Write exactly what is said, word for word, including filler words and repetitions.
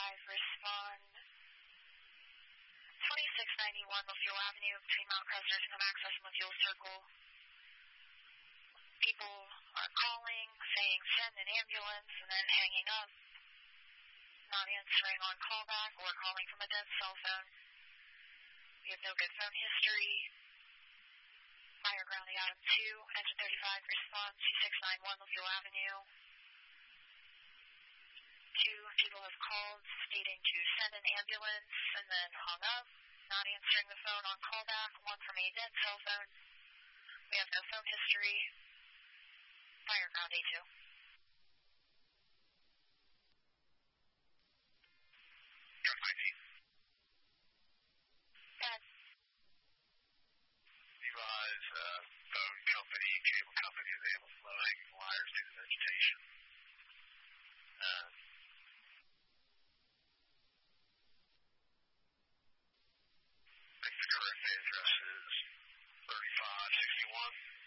thirty-five, respond. twenty-six ninety-one LaFuel Avenue between Mount Cresters and Access and LaFuel Circle. People are calling, saying send an ambulance, and then hanging up, not answering on callback or calling from a dead cell phone. We have no good phone history. Fire ground the Adam two, engine thirty-five, respond two six nine one LaFuel Avenue. Two people have called stating to send an ambulance and then hung up, not answering the phone on callback, one from a dead cell phone. We have no phone history. Fire ground A two. Dead. Levi's uh, phone company, cable company is able to low hanging wires due to vegetation. Uh, I think the correct address is thirty-five sixty-one.